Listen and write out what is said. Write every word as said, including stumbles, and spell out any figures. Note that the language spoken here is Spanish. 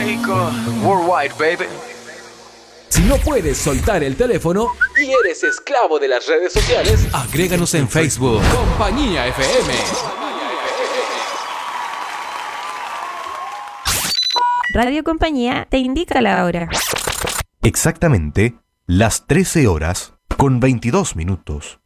México, worldwide, baby. Si no puedes soltar el teléfono y eres esclavo de las redes sociales, agréganos en Facebook. Compañía F M. Radio Compañía te indica la hora. Exactamente las trece horas con veintidós minutos.